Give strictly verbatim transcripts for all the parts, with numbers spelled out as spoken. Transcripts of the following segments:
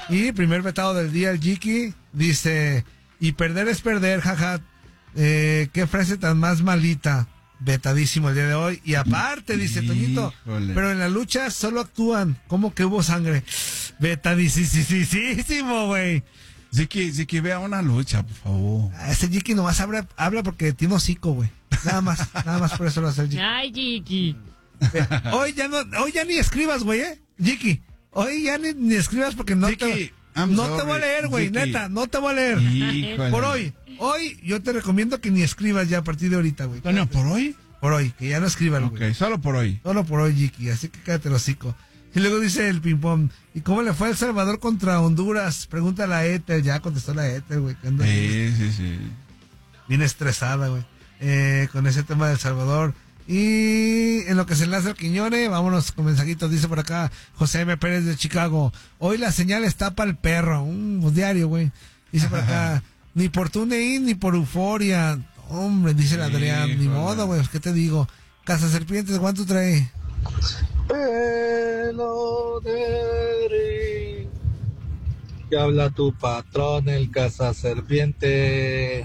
Y primer vetado del día, el Jiki, dice, y perder es perder, jaja. Eh, qué frase tan más malita. Vetadísimo el día de hoy. Y aparte, dice Toñito, pero en la lucha solo actúan. ¿Cómo que hubo sangre? Vetadísimo, güey. Jiki, Jiki, vea una lucha, por favor. Ese Jiki nomás habla, habla porque tiene hocico, güey. Nada más, nada más por eso lo hace el Jiki. Ay, Jiki. Hoy ya no, hoy ya ni escribas, güey, eh. Jiki, hoy ya ni, ni escribas porque no Jiki, te, I'm no sorry, te voy a leer, güey, Jiki. neta, no te voy a leer. Híjole. Por hoy, hoy yo te recomiendo que ni escribas ya a partir de ahorita, güey. Toño, ¿por hoy? Por hoy, que ya no escriban, Ok, güey. solo por hoy. Solo por hoy, Jiki, así que cállate el hocico. Y luego dice el ping-pong, ¿y cómo le fue a El Salvador contra Honduras? Pregunta la Ethel, ya contestó la Ethel, güey. que anda Sí, sí, sí. bien estresada, güey, eh, con ese tema de El Salvador. Y en lo que se enlaza el Quiñone, vámonos con mensajitos. Dice por acá José M. Pérez de Chicago, hoy la señal está para el perro, un diario, güey. Dice por acá, ni por TuneIn ni por Euforia. Hombre, dice el Adrián, ni modo, güey, ¿qué te digo? Casa Serpientes, ¿cuánto trae? Pelo de ring, que habla tu patrón, el Casa Serpiente.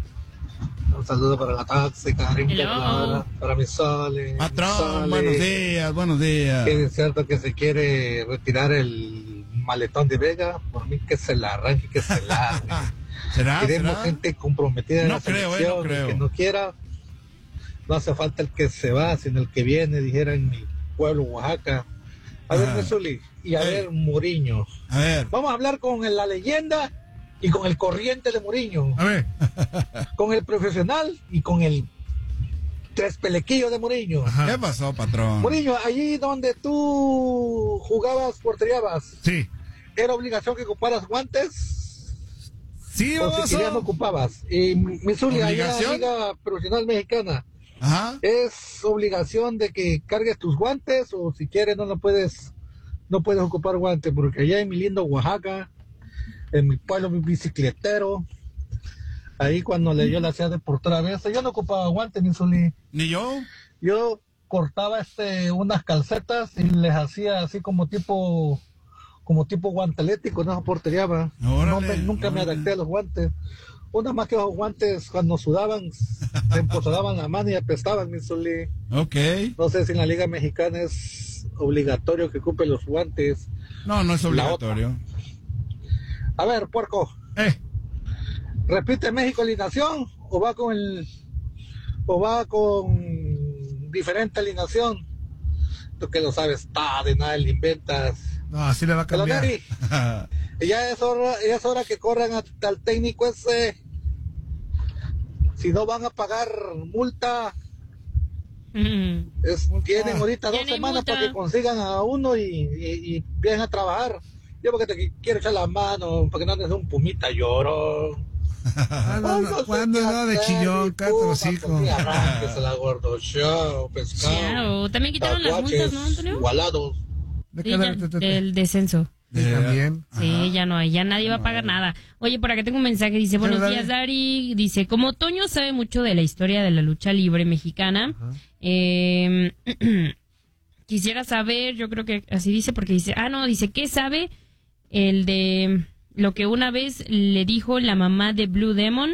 Un saludo para la tóxica, para, para mi Sole. Patrón, Sole, buenos días, buenos días. que es cierto que se quiere retirar el maletón de Vega, por mí que se la arranque, que se la arranque. ¿Será? Queremos ¿Será? gente comprometida en No la creo, eh, selección, no creo. el que no quiera, no hace falta el que se va, sino el que viene, dijera en mi pueblo, Oaxaca. A ver, Ajá. Mesuli, y a Ey. ver, Muriño. A ver. Vamos a hablar con la leyenda y con el corriente de Muriño, A ver. con el profesional y con el tres pelequillo de Muriño. ¿Qué pasó, patrón? Muriño, allí donde tú jugabas, porteriabas, Sí. ¿era obligación que ocuparas guantes? Sí, O si querías no baboso. ocupabas. Y Missouri, allá ¿Obligación? Liga Profesional Mexicana, Ajá. ¿es obligación de que cargues tus guantes o si quieres no lo puedes, no puedes ocupar guantes? Porque allá en mi lindo Oaxaca, en mi pueblo, mi bicicletero, ahí cuando le yo la hacía de por otra vez, yo no ocupaba guantes, Missouri. ¿Ni yo? Yo cortaba este unas calcetas y les hacía así como tipo como tipo guantelético, no porteriaba. Órale, No me- nunca me órale. adapté a los guantes. Una más que los guantes cuando sudaban, se empozoraban la mano y apestaban, mi Zuli. Ok. No sé si en la Liga Mexicana es obligatorio que ocupe los guantes. No, no es La obligatorio. A ver, puerco, Eh, ¿repite México alineación o va con el o va con diferente alineación? Tú que lo sabes, está de nada le inventas. no, así le va a cambiar. Peloneri, ya es hora, ya es hora que corran hasta el técnico ese. Si no van a pagar multa, Mm. es, tienen ahorita Ya dos no hay semanas multa. para que consigan a uno y, y, y vienen a trabajar. Yo porque te quiero echar la mano, para que no andes un pumita lloro. Ah, no, no, ¿cuándo no? De chillón, cállate el hocico. Arranques la gordo show, pescado. Chao. También quitaron las multas, ¿no, Antonio? Igualados. De Sí, que- ya, te- te- te- del descenso. Sí, también. Sí, ya no hay, ya nadie va a pagar nada. Oye, por acá tengo un mensaje, dice, buenos Dale, días, Dari. Dice, como Toño sabe mucho de la historia de la lucha libre mexicana, eh, quisiera saber, yo creo que así dice, porque dice, ah, no, dice, ¿qué sabe el de lo que una vez le dijo la mamá de Blue Demon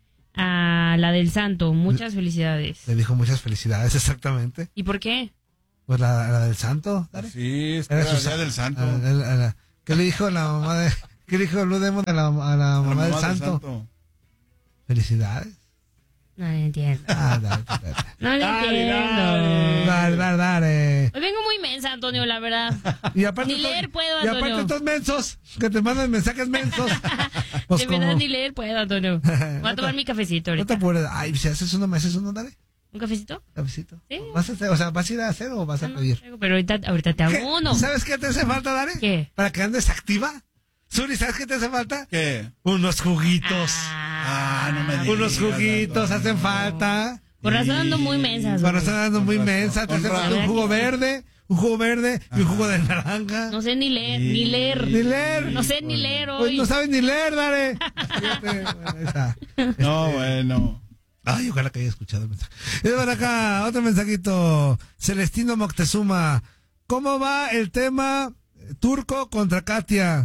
a la del Santo? Muchas felicidades. Le dijo muchas felicidades, exactamente. ¿Y por qué? Pues la, la del santo, dale. Sí, es que Era era su- Día del Santo. a- a- a la- ¿Qué le dijo la mamá de... ¿Qué le dijo Blue Demon a la, a la mamá, La del, mamá santo? Felicidades. No entiendo. Ah, dale, dale. No le Dale, entiendo. Dale, dale, dale. Hoy vengo muy mensa, Antonio, la verdad. Y aparte, Ni to- leer puedo, y aparte Antonio. estos mensos que te mandan mensajes mensos. Pues de verdad como- ni leer puedo, Antonio. Voy a tomar mi cafecito No te ahorita. apures. Ay, si haces uno, me haces uno, dale. ¿Un cafecito? Cafecito. Sí. ¿Vas a hacer, o sea, vas a ir a hacer o vas a Ah, no, pedir? traigo, pero ahorita, ahorita te ¿Qué? hago uno. ¿Sabes qué te hace falta, Dare? ¿Qué? Para que andes activa. Suri, ¿sabes qué te hace falta? ¿Qué? Unos juguitos. Ah, no me digas. Unos juguitos Antonio. hacen falta. Por razón ando muy mensa. Cuando están dando muy Con razón, mensa, te con hace falta razón. un jugo verde, un jugo verde y un jugo de naranja. No sé ni leer, ni leer. Ni leer. No sé ni leer Pues hoy. no sabes ni leer, Dare. Fíjate, bueno, ahí está. No, Este, bueno. Ay, ojalá que haya escuchado el mensaje. Y por acá, otro mensajito. Celestino Moctezuma. ¿Cómo va el tema turco contra Katia?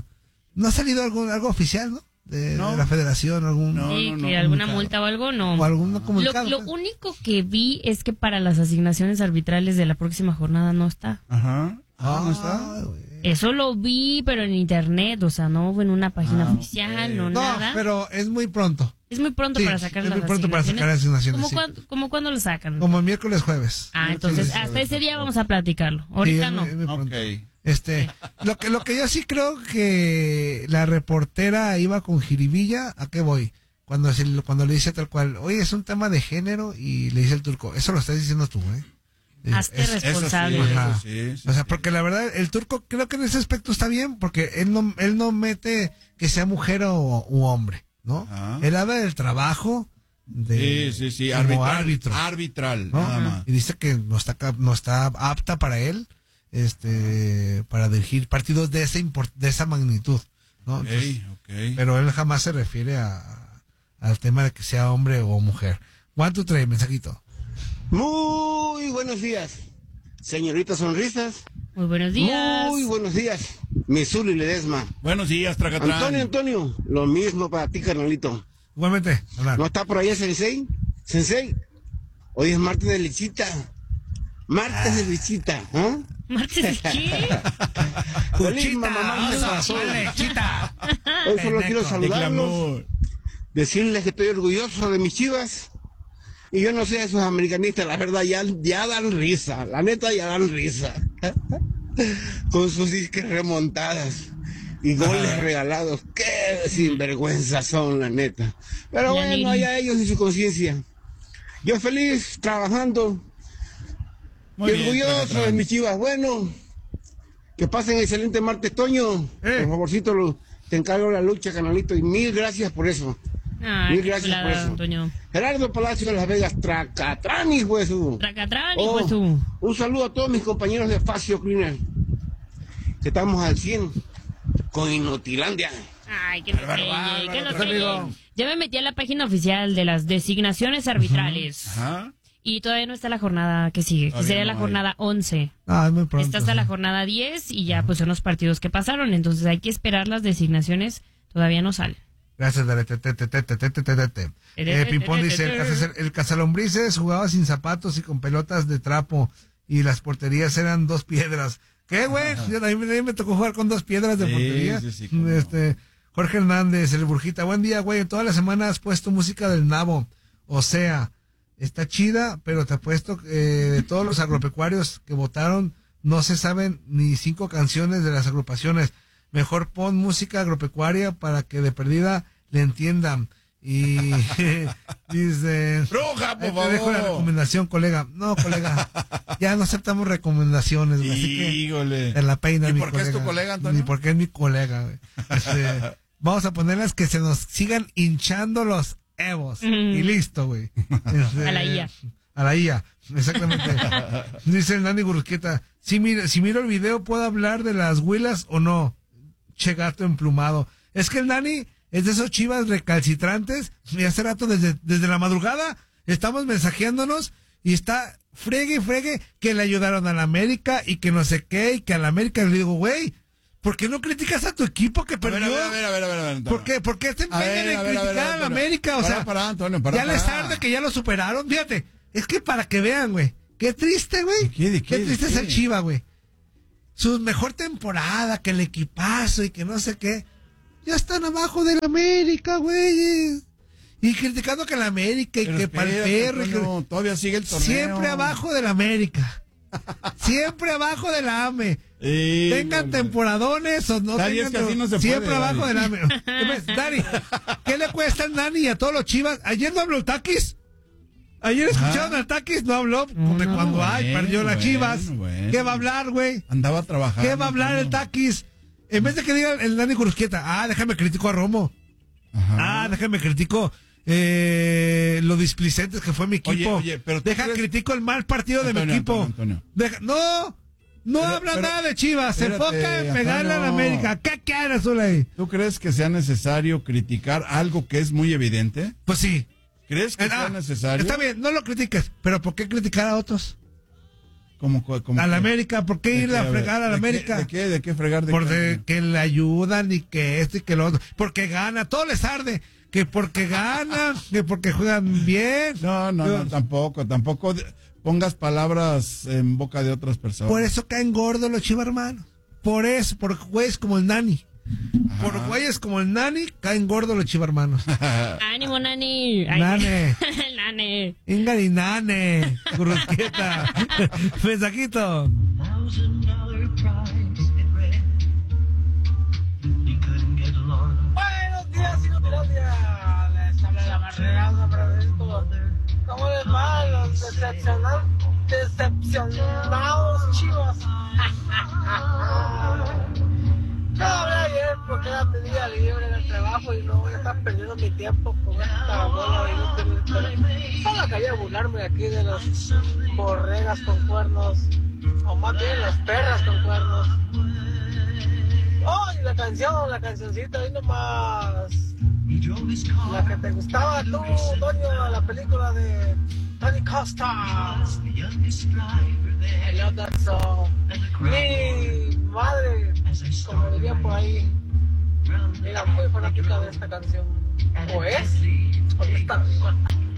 ¿No ha salido algo, algo oficial, no? De, No. de la federación, algún... No, Sí, no, que no, alguna comunicado. multa o algo, no. O algún Lo, comunicado. lo pues. único que vi es que para las asignaciones arbitrales de la próxima jornada no está. Ajá. Ah, ¿no está? Ah, güey. Eso lo vi, pero en internet, o sea, no en una página Ah, oficial, ok. no, No, nada. pero es muy pronto. Es muy pronto Sí, para sacar es las muy pronto para sacar las asignaciones, ¿Cómo, sí. cuándo, cómo cuándo lo sacan? Como el miércoles, jueves. Ah, entonces Sí, sí, hasta sí. ese día vamos a platicarlo. Sí, Ahorita es no. muy- es muy pronto. Ok. Este, lo que, lo que yo sí creo que la reportera iba con jiribilla, ¿a qué voy? Cuando, se, cuando le dice tal cual, oye, es un tema de género, y le dice el turco, eso lo estás diciendo tú, ¿eh? Hazte Es- responsable. Eso sí, Ajá. eso sí, sí, o sea, sí. porque la verdad, el turco creo que en ese aspecto está bien, porque él no, él no mete que sea mujer o u hombre, ¿no? Ajá. Él habla del trabajo de, Sí, sí, sí. como Arbitral. árbitro, Arbitral, ¿no? nada más. Y dice que no está, cap- no está apta para él, este, para dirigir partidos de esa, import- de esa magnitud, ¿no? Ok, Entonces, ok. pero él jamás se refiere a, al tema de que sea hombre o mujer. One, two, three, mensajito. Muy buenos días, señorita Sonrisas. Muy buenos días. Muy buenos días, mi Zuli Ledesma. Buenos días, Tracatrán. Antonio, Antonio, lo mismo para ti, carnalito. Igualmente, hablar. ¿No está por ahí el Sensei? Sensei, hoy es martes de lechita. Martes de lechita, ¿ah? ¿Martes de qué? Feliz mamá martes para todos. chita. Hoy solo quiero De saludarlos, glamour. decirles que estoy orgulloso de mis Chivas. Y yo no sé, esos americanistas, la verdad, ya, ya dan risa. La neta, ya dan risa. Con sus disques remontadas y goles regalados. Qué sinvergüenza son, la neta. Pero La bueno, Neri. allá ellos y su conciencia. Yo feliz, trabajando. Muy y bien, orgulloso Tracatrán. de mis Chivas. Bueno, que pasen excelente martes, Toño. Eh. Por favorcito, lo- te encargo la lucha, canalito. Y mil gracias por eso. Ay, Mil qué gracias chulada, por eso. Antonio. Gerardo Palacio de Las Vegas, Tracatrán, hijo de su. Tracatrán, Oh, hijo de su. un saludo a todos mis compañeros de Facio Cleaner, que estamos al cien con Inutilandia. Ay, que nos Bárbaro, pelle, bárbaro, que nos amigo. pelle. Ya me metí a la página oficial de las designaciones arbitrales. Ajá. Y todavía no está la jornada que sigue, que Todavía sería no la hay. jornada once. Ah, es muy pronto. Está hasta sí. la jornada diez y ya pues son los partidos que pasaron. Entonces hay que esperar las designaciones. Todavía no salen. Gracias, Dale. te, te, te, te, te, te, te, te, te. Eh, Pimpón dice, el, Casa- el Cazalombrices jugaba sin zapatos y con pelotas de trapo y las porterías eran dos piedras. ¿Qué, güey? Yo también, también me tocó jugar con dos piedras de Sí, portería. sí, sí, cómo no. este, Jorge Hernández, el Burjita. Buen día, güey. Toda la semana has puesto música del Nabo. O sea, está chida, pero te apuesto eh, de todos los agropecuarios que votaron, no se saben ni cinco canciones de las agrupaciones. Mejor pon música agropecuaria para que de perdida le entiendan. Y dice... Bruja, por Ahí te dejo la favor. recomendación, colega. No, colega, ya no aceptamos recomendaciones, güey, así que Híjole. te la peina ¿Y mi por qué es tu colega, Antonio? Ni porque es mi colega, güey. Este, vamos a ponerlas que se nos sigan hinchando los evos. Mm. Y listo, güey. Este, A la I A. A la I A, exactamente. Dice el Nani Gurusqueta, si miro, si miro el video, ¿puedo hablar de las huilas o no? Che gato emplumado. Es que el Nani es de esos chivas recalcitrantes. Y hace rato, desde, desde la madrugada, estamos mensajeándonos y está fregue y fregue que le ayudaron a la América y que no sé qué, y que a la América le digo, güey, ¿por qué no criticas a tu equipo que A ver, perdió? a ver, a ver, a ver, a ver, Antonio. ¿Por qué? ¿Por qué te A ver, empeñan en a ver, a ver, criticar a la Antonio. América? O Para, sea, para, Antonio, para, ya les para. tarde que ya lo superaron. Fíjate, es que para que vean, güey. Qué triste, güey. ¿De qué, de qué, de triste qué? es el Chiva, güey. Su mejor temporada, que el equipazo y que no sé qué. Ya están abajo de la América, güey. Y criticando que la América y Pero que para el espérate, perro. y que- Antonio, todavía sigue el torneo. Siempre abajo de la América. Siempre abajo de la AME. Híjole. Tengan temporadones o no Dari, tengan. es que así no se siempre puede, abajo Dari. de la AME. ¿Qué ves, Dari, ¿qué le cuesta al Nani y a todos los chivas? Ayer no habló el Taquis. Ayer escucharon al Taquis, no habló. No, de no. cuando hay, Bueno, perdió las bueno, chivas. bueno. ¿Qué va a hablar, güey? Andaba trabajando. ¿Qué va a hablar el Antonio. Taquis? En vez de que diga el Nani Curusquieta, ah, déjame critico a Romo. Ajá. Ah, déjame critico eh, lo displicentes que fue mi equipo. Oye, oye, pero ¿tú Deja crees- critico el mal partido de mi Antonio, equipo. Antonio, Antonio. Deja- no, no Pero- habla pero- nada de Chivas. Se espérate, enfoca en pegarle a la Antonio. América. ¿Qué quieres, Zuley? ¿Tú crees que sea necesario criticar algo que es muy evidente? Pues sí. ¿Crees que Eh, sea ah, necesario? Está bien, no lo critiques. Pero ¿por qué criticar a otros? Como, como a la que- América, ¿por qué ¿de ir qué? a ver, fregar a la ¿de qué- América? ¿De qué? ¿De qué fregar? ¿De Porque qué? que le ayudan y que esto y que lo otro. Porque gana, todo les arde. Que porque ganan, que porque juegan bien. No, no, no, tampoco, tampoco de- pongas palabras en boca de otras personas. Por eso caen gordos los Chivas hermanos. Por eso, por güeyes como el Nani. Por güeyes como el Nani, caen gordos los Chivas hermanos. Ánimo, Nani. Ay, Nane. Nane. Ingari Nane. Currusquieta. Mensajito. Buenos días, hijos de la día. Les habla la Barrera para esto. ¿Cómo les va? Los decepcionados, decepcionados chivos. No hablé ayer porque era mi día libre en el trabajo y no voy a estar perdiendo mi tiempo con esta bola de inútiles. Pero solo quería burlarme aquí de las borregas con cuernos, o más bien las perras con cuernos. Oh, y la canción, la cancioncita, ahí nomás. La que te gustaba tú, Toño, la película de Tony Costa. I love that song. Mi madre, como dirían por ahí, era muy fanática de esta canción. ¿O es? ¿O está?